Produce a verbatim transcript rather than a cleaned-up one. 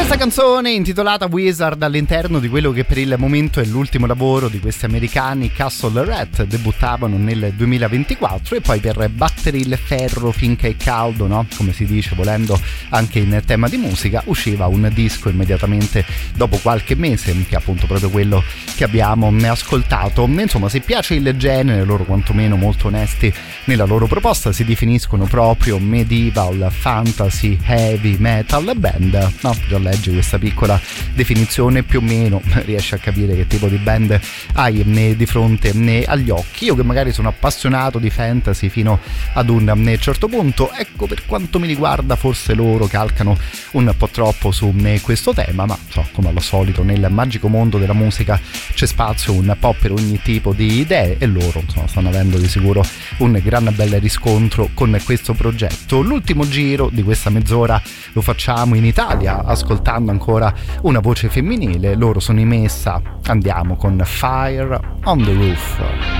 Questa canzone intitolata Wizard all'interno di quello che per il momento è l'ultimo lavoro di questi americani Castle Rat, debuttavano nel duemilaventiquattro e poi per battere il ferro finché è caldo, no? Come si dice volendo anche in tema di musica, usciva un disco immediatamente dopo qualche mese che è appunto proprio quello che abbiamo ascoltato. Insomma, se piace il genere, loro quantomeno molto onesti nella loro proposta, si definiscono proprio medieval fantasy heavy metal band, no? Già leggi questa piccola definizione più o meno riesci a capire che tipo di band hai né di fronte né agli occhi. Io che magari sono appassionato di fantasy fino ad un né certo punto, ecco, per quanto mi riguarda forse loro calcano un po' troppo su questo tema, ma so, come al solito nel magico mondo della musica c'è spazio un po' per ogni tipo di idee e loro insomma stanno avendo di sicuro un gran bel riscontro con questo progetto. L'ultimo giro di questa mezz'ora lo facciamo in Italia ascoltando ancora una voce femminile, loro sono i Messa, andiamo con Fire on the Roof.